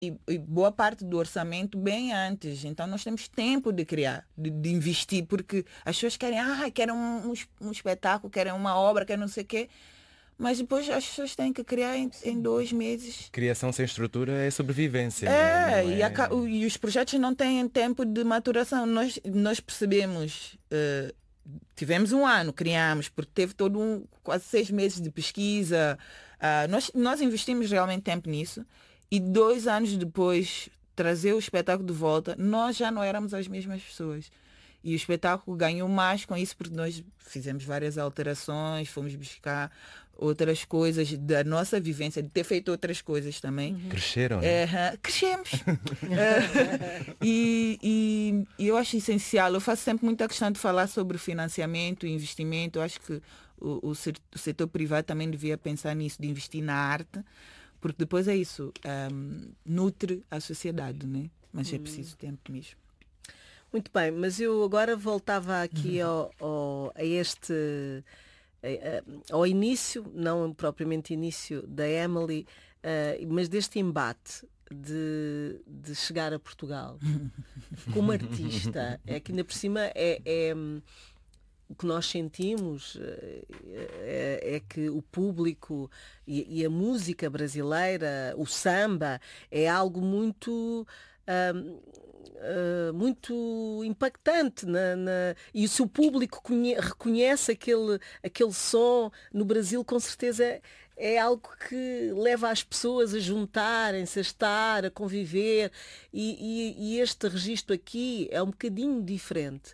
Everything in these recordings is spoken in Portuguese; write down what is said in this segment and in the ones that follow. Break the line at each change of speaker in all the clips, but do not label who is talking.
e boa parte do orçamento bem antes. Então nós temos tempo de criar, de investir, porque as pessoas querem um espetáculo, querem uma obra, querem não sei o quê. Mas depois as pessoas têm que criar em 2 meses.
Criação sem estrutura é sobrevivência. Não
E,
é...
e os projetos não têm tempo de maturação. Nós percebemos, tivemos um ano, criamos, porque teve quase 6 meses de pesquisa. Nós investimos realmente tempo nisso. E 2 anos depois, trazer o espetáculo de volta, nós já não éramos as mesmas pessoas. E o espetáculo ganhou mais com isso, porque nós fizemos várias alterações, fomos buscar outras coisas da nossa vivência, de ter feito outras coisas também.
Cresceram, né?
Crescemos. E eu acho essencial, eu faço sempre muita questão de falar sobre financiamento e investimento. Eu acho que o setor privado também devia pensar nisso, de investir na arte, porque depois é isso, nutre a sociedade, né? Mas é preciso tempo mesmo.
Muito bem, mas eu agora voltava aqui ao início, não propriamente início da Emily, mas deste embate de chegar a Portugal como artista. É que ainda por cima o que nós sentimos é que o público e a música brasileira, o samba, é algo muito muito impactante e se o público reconhece aquele som no Brasil, com certeza é algo que leva as pessoas a juntarem-se, a estar, a conviver, e este registro aqui é um bocadinho diferente.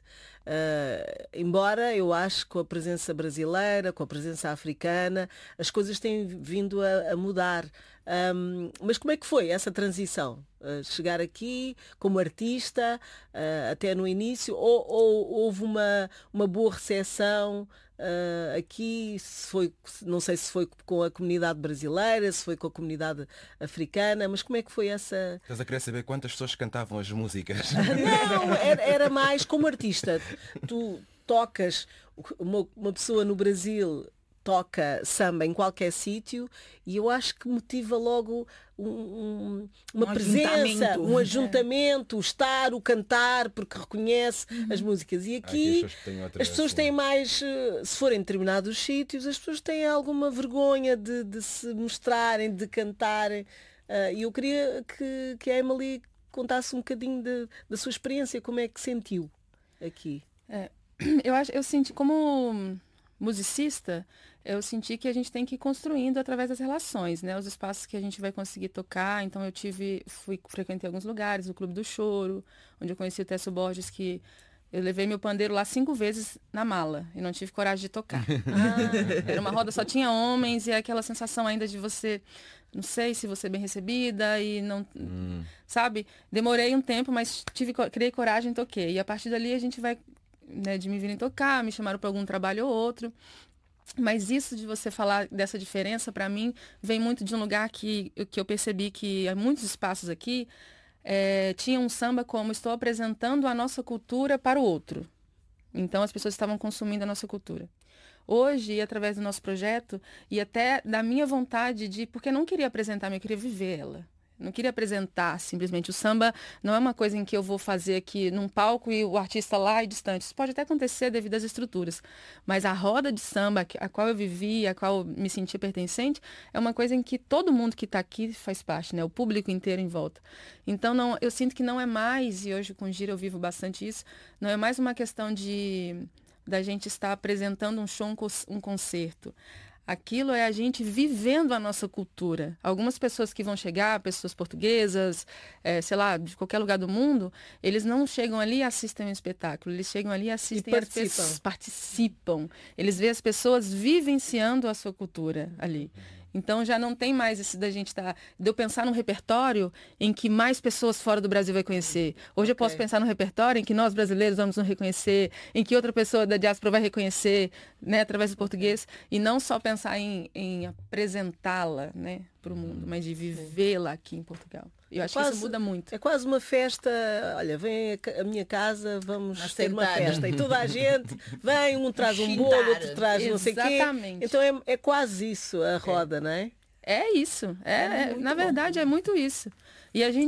Embora eu acho que com a presença brasileira, com a presença africana, as coisas têm vindo a mudar. Mas como é que foi essa transição? Chegar aqui como artista, até no início, ou houve uma boa recepção aqui? Não sei se foi com a comunidade brasileira, se foi com a comunidade africana, mas como é que foi essa...
Estás a querer saber quantas pessoas cantavam as músicas?
Não, era mais como artista. Tu tocas, uma pessoa no Brasil toca samba em qualquer sítio e eu acho que motiva logo uma presença, um ajuntamento, o estar, o cantar, porque reconhece as músicas. E aqui as pessoas têm mais, se forem em determinados sítios, as pessoas têm alguma vergonha de se mostrarem, de cantarem. E eu queria que a Emily contasse um bocadinho da sua experiência, como é que sentiu aqui.
Eu senti, como musicista, eu senti que a gente tem que ir construindo através das relações, né? Os espaços que a gente vai conseguir tocar. Então frequentei alguns lugares, o Clube do Choro, onde eu conheci o Técio Borges, que eu levei meu pandeiro lá 5 vezes na mala e não tive coragem de tocar. Era uma roda, só tinha homens, e é aquela sensação ainda de você, não sei se você é bem recebida e não... Sabe? Demorei um tempo, mas criei coragem e toquei. E a partir dali a gente vai, né, de me virem tocar, me chamaram para algum trabalho ou outro. Mas isso de você falar dessa diferença, para mim, vem muito de um lugar que eu percebi que há muitos espaços aqui tinha um samba como estou apresentando a nossa cultura para o outro. Então as pessoas estavam consumindo a nossa cultura. Hoje, através do nosso projeto, e até da minha vontade porque eu não queria apresentar, eu queria viver ela. Não queria apresentar simplesmente. O samba não é uma coisa em que eu vou fazer aqui num palco e o artista lá e distante. Isso pode até acontecer devido às estruturas. Mas a roda de samba, a qual eu vivi, a qual eu me senti pertencente, é uma coisa em que todo mundo que está aqui faz parte, né? O público inteiro em volta. Então, eu sinto que não é mais, e hoje com o Gira eu vivo bastante isso, não é mais uma questão da gente estar apresentando um show, um concerto. Aquilo é a gente vivendo a nossa cultura. Algumas pessoas que vão chegar, pessoas portuguesas, sei lá, de qualquer lugar do mundo, eles não chegam ali e assistem um espetáculo. Eles chegam ali e assistem as pessoas. Participam. Eles veem as pessoas vivenciando a sua cultura ali. Então já não tem mais esse de eu pensar num repertório em que mais pessoas fora do Brasil vai conhecer. Hoje eu posso pensar num repertório em que nós brasileiros vamos nos reconhecer, em que outra pessoa da diáspora vai reconhecer, né, através do português, e não só pensar em apresentá-la, né, para o mundo, mas de vivê-la aqui em Portugal. Eu acho que isso muda muito.
É quase uma festa, olha, vem a minha casa, vamos ter uma festa. E toda a gente vem, um traz um bolo, outro traz não sei o quê.
Exatamente.
Então é quase isso a roda, não é?
É isso. Na verdade, é muito isso. E a gente